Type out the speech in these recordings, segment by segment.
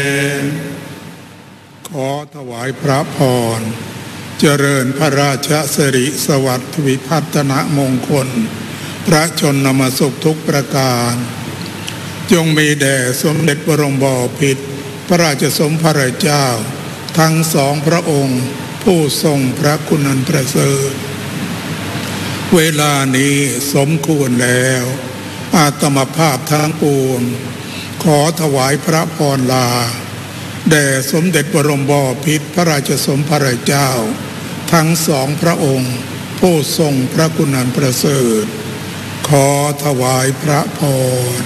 ขอถวายพระพรเจริญพระราชสิริสวัสดิวิพัฒนมงคลพระชนมสุขทุกประการจงมีแด่สมเด็จบรมบพิตรพระราชสมภารเจ้าทั้งสองพระองค์ผู้ทรงพระคุณอันประเสริฐเวลานี้สมควรแล้วอาตมภาพทั้งปวงขอถวายพระพรลาแด่สมเด็จบรมบพิตรพระราชสมภารเจ้าทั้งสองพระองค์ผู้ทรงพระคุณอันประเสริฐขอถวายพระพร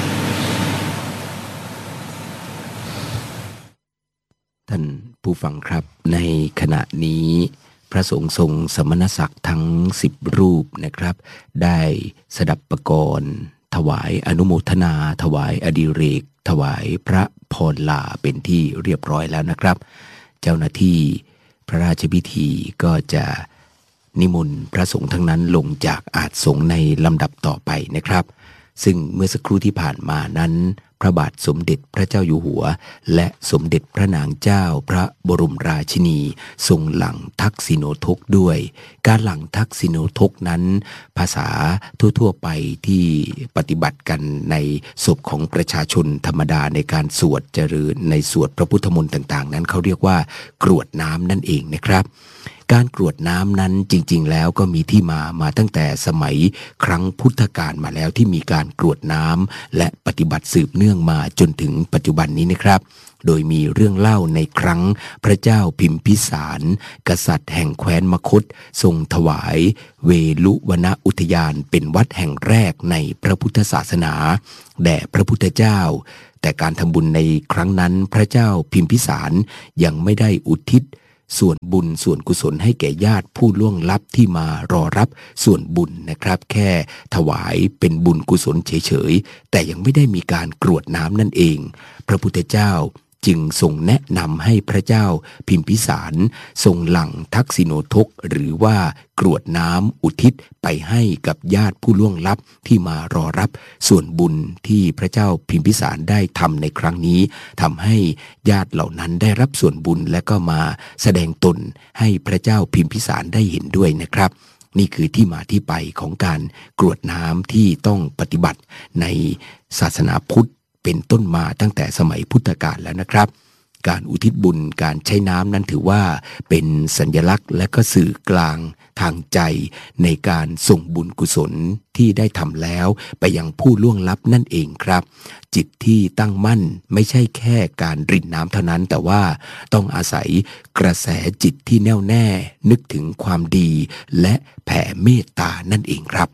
ท่านผู้ฟังครับในขณะนี้พระสงฆ์ทรงสมณศักดิ์ทั้ง10รูปนะครับได้สดับประกรณ์ถวายอนุโมทนาถวายอดิเรกถวายพระพรลาเป็นที่เรียบร้อยแล้วนะครับเจ้าหน้าที่พระราชพิธีก็จะนิมนต์พระสงฆ์ทั้งนั้นลงจากอาสงฆ์ในลำดับต่อไปนะครับซึ่งเมื่อสักครู่ที่ผ่านมานั้นพระบาทสมเด็จพระเจ้าอยู่หัวและสมเด็จพระนางเจ้าพระบรมราชินีทรงหลั่งทักษิโณทกด้วยการหลั่งทักษิโณทกนั้นภาษาทั่วๆไปที่ปฏิบัติกันในศพของประชาชนธรรมดาในการสวดเจริญในสวดพระพุทธมนต์ต่างๆนั้นเขาเรียกว่ากรวดน้ำนั่นเองนะครับการกรวดน้ำนั้นจริงๆแล้วก็มีที่มาตั้งแต่สมัยครั้งพุทธกาลมาแล้วที่มีการกรวดน้ำและปฏิบัติสืบเนื่องมาจนถึงปัจจุบันนี้นะครับโดยมีเรื่องเล่าในครั้งพระเจ้าพิมพิสารกษัตริย์แห่งแคว้นมคธทรงถวายเวลุวนอุทยานเป็นวัดแห่งแรกในพระพุทธศาสนาแด่พระพุทธเจ้าแต่การทำบุญในครั้งนั้นพระเจ้าพิมพิสารยังไม่ได้อุทิศส่วนบุญส่วนกุศลให้แก่ญาติผู้ล่วงลับที่มารอรับส่วนบุญนะครับแค่ถวายเป็นบุญกุศลเฉยๆแต่ยังไม่ได้มีการกรวดน้ำนั่นเองพระพุทธเจ้าจึงทรงแนะนำให้พระเจ้าพิมพิสารทรงหลั่งทักษิโณทกหรือว่ากรวดน้ำอุทิศไปให้กับญาติผู้ล่วงลับที่มารอรับส่วนบุญที่พระเจ้าพิมพิสารได้ทำในครั้งนี้ทำให้ญาติเหล่านั้นได้รับส่วนบุญและก็มาแสดงตนให้พระเจ้าพิมพิสารได้เห็นด้วยนะครับนี่คือที่มาที่ไปของการกรวดน้ำที่ต้องปฏิบัติในศาสนาพุทธเป็นต้นมาตั้งแต่สมัยพุทธกาลแล้วนะครับการอุทิศบุญการใช้น้ำนั้นถือว่าเป็นสัญลักษณ์และก็สื่อกลางทางใจในการส่งบุญกุศลที่ได้ทำแล้วไปยังผู้ล่วงลับนั่นเองครับจิตที่ตั้งมั่นไม่ใช่แค่การรินน้ำเท่านั้นแต่ว่าต้องอาศัยกระแสจิตที่แน่วแน่นึกถึงความดีและแผ่เมตตานั่นเองครับ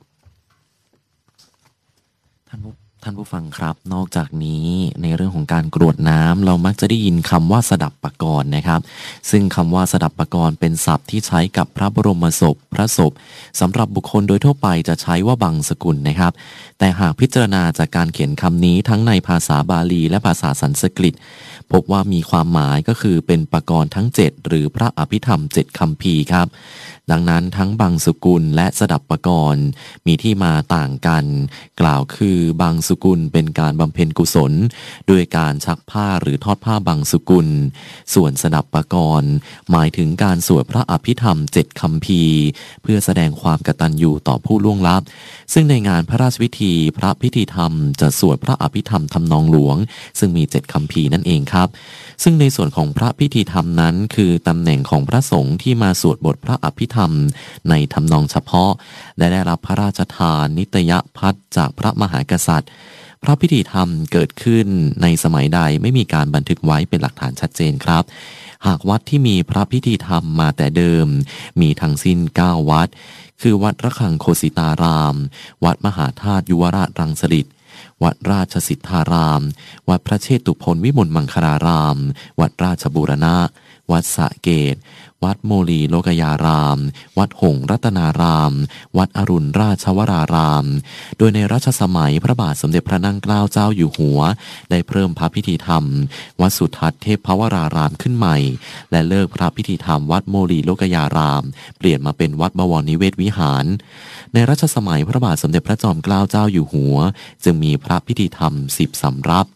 ท่านผู้ฟังครับนอกจากนี้ในเรื่องของการกรวดน้ำเรามักจะได้ยินคำว่าสดับปกรณ์นะครับซึ่งคำว่าสดับปกรณ์เป็นศัพท์ที่ใช้กับพระบรมศพพระศพสำหรับบุคคลโดยทั่วไปจะใช้ว่าบังสกุลนะครับแต่หากพิจารณาจากการเขียนคำนี้ทั้งในภาษาบาลีและภาษาสันสกฤตพบว่ามีความหมายก็คือเป็นปกรณ์ทั้ง7หรือพระอภิธรรม7คัมภีร์ครับดังนั้นทั้งบังสุกุลและสดับปกรณ์มีที่มาต่างกันกล่าวคือบังสุกุลเป็นการบำเพ็ญกุศลด้วยการชักผ้าหรือทอดผ้าบังสุกุลส่วนสดับปกรณ์หมายถึงการสวดพระอภิธรรม7คัมภีร์เพื่อแสดงความกตัญญูต่อผู้ล่วงลับซึ่งในงานพระราชพิธีพระพิธีธรรมจะสวดพระอภิธรรมทำนองหลวงซึ่งมี7คัมภีร์นั่นเองครับซึ่งในส่วนของพระพิธีธรรมนั้นคือตำแหน่งของพระสงฆ์ที่มาสวดบทพระอภิธรรมในทำนองเฉพาะและได้รับพระราชทานนิตยพัฒน์จากพระมหากษัตริย์พระพิธีธรรมเกิดขึ้นในสมัยใดไม่มีการบันทึกไว้เป็นหลักฐานชัดเจนครับหากวัดที่มีพระพิธีธรรมมาแต่เดิมมีทั้งสิ้น9วัดคือวัดระฆังโคสิตารามวัดมหาธาตุยุวราชรังสฤษฎ์วัดราชสิทธารามวัดพระเชตุพนวิมลมังคลารามวัดราชบูรณะวัดสระเกตวัดโมลีโลกยารามวัดหงส์รัตนารามวัดอรุณราชวรารามโดยในรัชสมัยพระบาทสมเด็จพระนั่งเกล้าเจ้าอยู่หัวได้เพิ่มพระพิธีธรรมวัดสุทัศน์เทพวรารามขึ้นใหม่และเลิกพระพิธีธรรมวัดโมลีโลกยารามเปลี่ยนมาเป็นวัดบวรนิเวศวิหารในรัชสมัยพระบาทสมเด็จพระจอมเกล้าเจ้าอยู่หัวจึงมีพระพิธีธรรม10สำรับ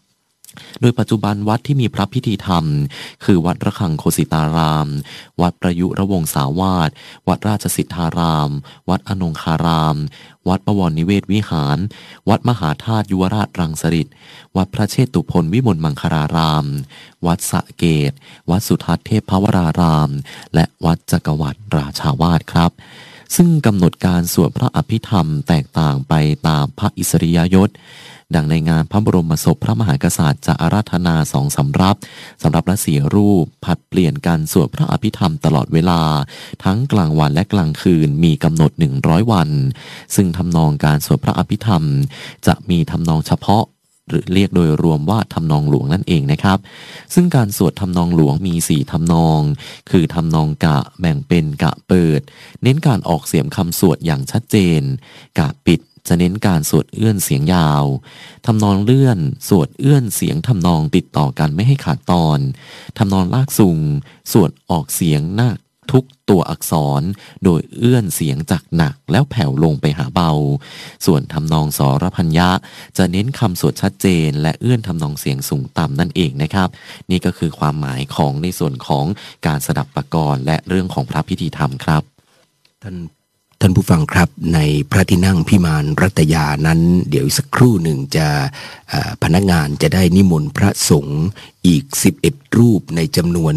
โดยปัจจุบันวัดที่มีพระพิธีธรรมคือวัดระฆังโคสิตาราม วัดประยุรวงศาวาส วัดราชสิทธาราม วัดอนงคาราม วัดบวรนิเวศวิหาร วัดมหาธาตุยุวราชรังสฤษฎ์ วัดพระเชตุพนวิมลมังคลาราม วัดสระเกต วัดสุทัศน์เทพวราราม และวัดจักรวรรดิราชาวาสครับ ซึ่งกำหนดการสวดพระอภิธรรมแตกต่างไปตามพระอิสริยยศดังในงานพระบรมศพพระมหากษัตริย์จะอาราธนา2 สำรับละ4 รูปผัดเปลี่ยนการสวดพระอภิธรรมตลอดเวลาทั้งกลางวันและกลางคืนมีกำหนด100 วันซึ่งทำนองการสวดพระอภิธรรมจะมีทำนองเฉพาะหรือเรียกโดยรวมว่าทำนองหลวงนั่นเองนะครับซึ่งการสวดทำนองหลวงมี4 ทำนองคือทำนองกะแบ่งเป็นกะเปิดเน้นการออกเสียงคำสวดอย่างชัดเจนกะปิดจะเน้นการสวดเอื้อนเสียงยาวทำนองเลื่อนสวดเอื้อนเสียงทำนองติดต่อกันไม่ให้ขาดตอนทำนองลากซุงสวดออกเสียงหนักทุกตัวอักษรโดยเอื้อนเสียงจากหนักแล้วแผ่วลงไปหาเบาส่วนทำนองสรพัญญะจะเน้นคำสวดชัดเจนและเอื้อนทำนองเสียงสูงต่ำนั่นเองนะครับนี่ก็คือความหมายของในส่วนของการสดับประกรณ์และเรื่องของพระพิธีธรรมครับท่านผู้ฟังครับในพระที่นั่งพิมานรัตยานั้นเดี๋ยวสักครู่หนึ่งจะพนักงานจะได้นิมนต์พระสงฆ์อีก11 รูปในจำนวน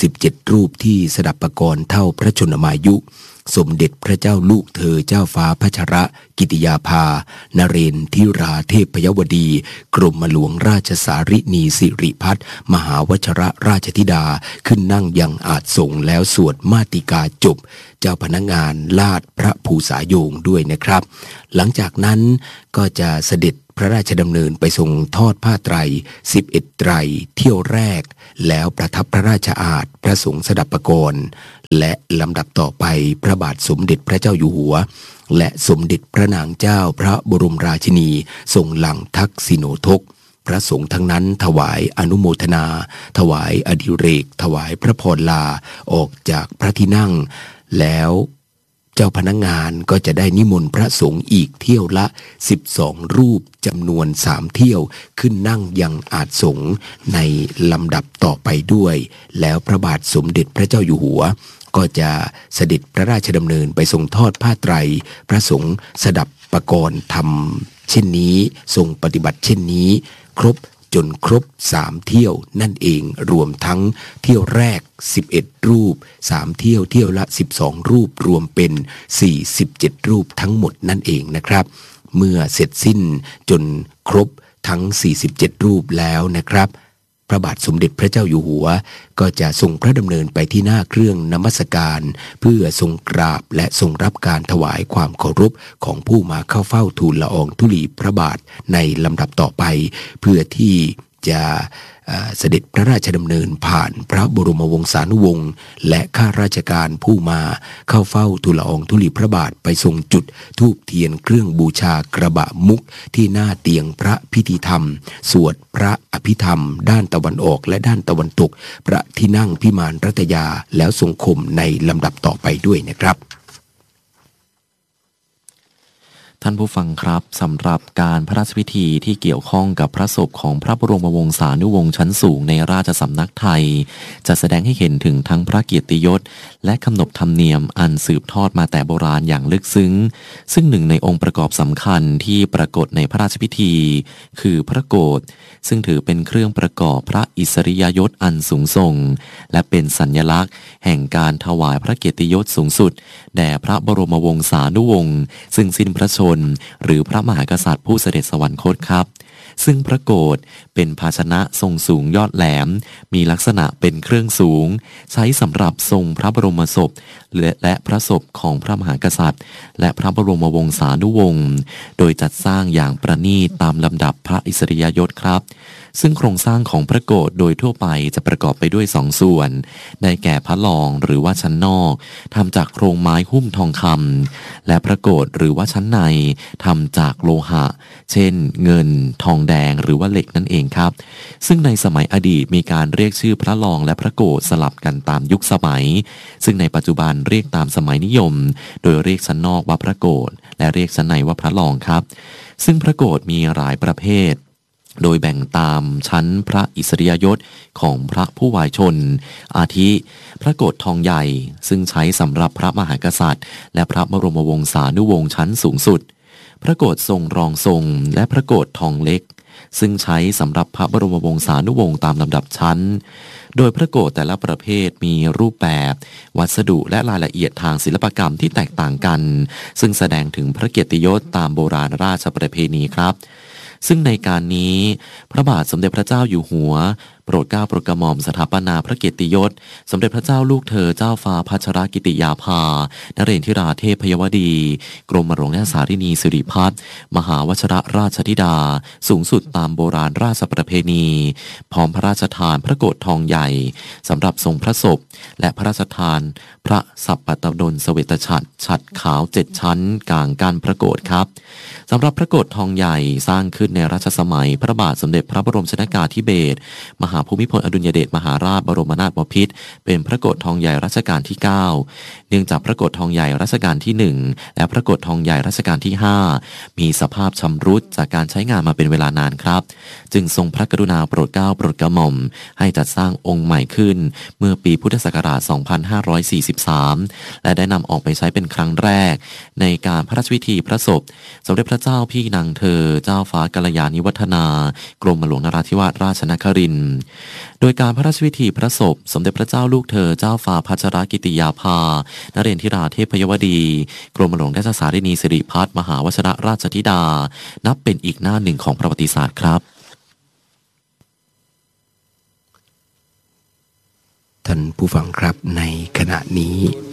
47 รูปที่สดับประกรณ์เท่าพระชนมายุสมเด็จพระเจ้าลูกเธอเจ้าฟ้าพัชรกิติยาภานเรนทิราเทพยวดีกรมหลวงราชสารินีสิริพัฒน์มหาวชรราชธิดาขึ้นนั่งยังอาจสงฆ์แล้วสวดมาติกาจบเจ้าพนักงานลาดพระภูษาโยงด้วยนะครับหลังจากนั้นก็จะเสด็จพระราชดำเนินไปทรงทอดผ้าไตร11 ไตรเที่ยวแรกแล้วประทับพระราชอาสน์พระสงฆ์สดับประกรณ์และลำดับต่อไปพระบาทสมเด็จพระเจ้าอยู่หัวและสมเด็จพระนางเจ้าพระบรมราชินีทรงหลังทักษิโนทกพระสงฆ์ทั้งนั้นถวายอนุโมทนาถวายอดิเรกถวายพระพรลาออกจากพระที่นั่งแล้วเจ้าพนักงานก็จะได้นิมนต์พระสงฆ์อีกเที่ยวละ12 รูปจำนวน3 เที่ยวขึ้นนั่งยังอาจสงฆ์ในลำดับต่อไปด้วยแล้วพระบาทสมเด็จพระเจ้าอยู่หัวก็จะเสด็จพระราชดำเนินไปทรงทอดผ้าไตรพระสงฆ์สดับประกรณ์ทำเช่นนี้ทรงปฏิบัติเช่นนี้ครบจนครบ3 เที่ยวนั่นเองรวมทั้งเที่ยวแรก11 รูป3 เที่ยวเที่ยวละ12 รูปรวมเป็น47 รูปทั้งหมดนั่นเองนะครับเมื่อเสร็จสิ้นจนครบทั้ง47 รูปแล้วนะครับพระบาทสมเด็จพระเจ้าอยู่หัวก็จะทรงพระดำเนินไปที่หน้าเครื่องนมัสการเพื่อทรงกราบและทรงรับการถวายความเคารพของผู้มาเข้าเฝ้าทูลละอองธุลีพระบาทในลำดับต่อไปเพื่อที่จะเสด็จพระราชดำเนินผ่านพระบรมวงศานุวงศ์และข้าราชการผู้มาเข้าเฝ้าทูลละอองธุลีพระบาทไปทรงจุดธูปเทียนเครื่องบูชากระบะมุกที่หน้าเตียงพระพิธีธรรมสวดพระอภิธรรมด้านตะวันออกและด้านตะวันตกพระที่นั่งพิมานรัตยาแล้วทรงคมในลำดับต่อไปด้วยนะครับท่านผู้ฟังครับสำหรับการพระราชพิธีที่เกี่ยวข้องกับพระศพของพระบรมวงศานุวงศ์ชั้นสูงในราชสำนักไทยจะแสดงให้เห็นถึงทั้งพระเกียรติยศและขนบธรรมเนียมอันสืบทอดมาแต่โบราณอย่างลึกซึ้งซึ่งหนึ่งในองค์ประกอบสำคัญที่ปรากฏในพระราชพิธีคือพระโกฐซึ่งถือเป็นเครื่องประกอบพระอิสริยยศอันสูงส่งและเป็นสัญลักษณ์แห่งการถวายพระเกียรติยศสูงสุดแด่พระบรมวงศานุวงศ์ซึ่งสิ้นพระชนหรือพระมหากษัตริย์ผู้เสด็จสวรรคตครับซึ่งพระโกฐเป็นภาชนะทรงสูงยอดแหลมมีลักษณะเป็นเครื่องสูงใช้สำหรับทรงพระบรมศพและพระศพของพระมหากษัตริย์และพระบรมวงศานุวงศ์โดยจัดสร้างอย่างประณีตตามลำดับพระอิสริยยศครับซึ่งโครงสร้างของพระโกฐโดยทั่วไปจะประกอบไปด้วย2 ส่วนได้แก่พระรองหรือว่าชั้นนอกทำจากโครงไม้หุ้มทองคำและพระโกฐหรือว่าชั้นในทำจากโลหะเช่นเงินทองแดงหรือว่าเหล็กนั่นเองครับซึ่งในสมัยอดีตมีการเรียกชื่อพระรองและพระโกฐสลับกันตามยุคสมัยซึ่งในปัจจุบันเรียกตามสมัยนิยมโดยเรียกชั้นนอกว่าพระโกฐและเรียกชั้นในว่าพระรองครับซึ่งพระโกฐมีหลายประเภทโดยแบ่งตามชั้นพระอิสริยยศของพระผู้วายชนอาทิพระโกฐทองใหญ่ซึ่งใช้สำหรับพระมหากษัตริย์และพระบรมวงศานุวงศ์ชั้นสูงสุดพระโกฐทรงรองทรงและพระโกฐทองเล็กซึ่งใช้สำหรับพระบรมวงศานุวงศ์ตามลำดับชั้นโดยพระโกฐแต่ละประเภทมีรูปแบบวัสดุและรายละเอียดทางศิลปกรรมที่แตกต่างกันซึ่งแสดงถึงพระเกียรติยศตามโบราณราชประเพณีครับซึ่งในการนี้พระบาทสมเด็จพระเจ้าอยู่หัวโปรดเกล้าโปรดกระหม่อมสถาปนาพระเกียรติยศสมเด็จพระเจ้าลูกเธอเจ้าฟ้าพัชรกิติยาภานเรนทิราเทพยวดีกรมหลวงราชสารินีสิริพัฒน์มหาวชรราชธิดาสูงสุดตามโบราณราชประเพณีพร้อมพระราชทานพระโกฐทองใหญ่สำหรับทรงพระศพและพระราชทานพระสัปปตดลเสวตฉัตรฉัตรขาว7ชั้นกลางก้านพระโกฐครับสำหรับพระโกฐทองใหญ่สร้างขึ้นในรัชสมัยพระบาทสมเด็จพระบรมชนกาธิเบศรมหาภูมิพลอดุลยเดชมหาราชบรมนาถบพิตรเป็นพระโกฐทองใหญ่รัชกาลที่9เนื่องจากพระโกฐทองใหญ่รัชกาลที่1และพระโกฐทองใหญ่รัชกาลที่5มีสภาพชำรุดจากการใช้งานมาเป็นเวลานานครับจึงทรงพระกรุณาโปรดเกล้าโปรดกระหม่อมให้จัดสร้างองค์ใหม่ขึ้นเมื่อปีพุทธศักราช 2543 และได้นำออกไปใช้เป็นครั้งแรกในการพระราชพิธีพระศพสมเด็จพระเจ้าพี่นางเธอเจ้าฟ้ากัลยาณิวัฒนากรมหลวงนราธิวาสราชนครินทร์โดยการพระราชพิธีพระศพสมเด็จพระเจ้าลูกเธอเจ้าฟ้าพัชรกิติยาภานเรนทิราเทพยวดีกรมหลวงราชสารินีสิริพัฒน์มหาวชรราชธิดานับเป็นอีกหน้าหนึ่งของประวัติศาสตร์ครับท่านผู้ฟังครับในขณะนี้